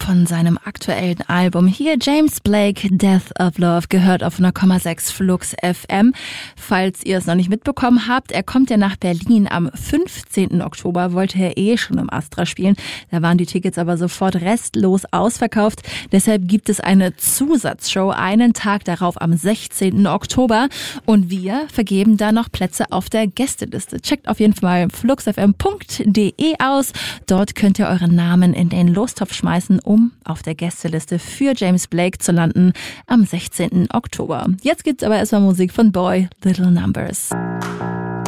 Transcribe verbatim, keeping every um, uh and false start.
von seinem aktuellen Album. Hier James Blake, Death of Love, gehört auf null Komma sechs Flux F M. Falls ihr es noch nicht mitbekommen habt, er kommt ja nach Berlin am fünfzehnten Oktober, wollte er eh schon im Astra spielen. Da waren die Tickets aber sofort restlos ausverkauft. Deshalb gibt es eine Zusatzshow einen Tag darauf am sechzehnten Oktober. Und wir vergeben da noch Plätze auf der Gästeliste. Checkt auf jeden Fall flux f m punkt d e aus. Dort könnt ihr euren Namen in den Lostopf schmeißen, um auf der Gästeliste für James Blake zu landen am sechzehnten Oktober. Jetzt gibt's aber erstmal Musik von Boy Little Numbers.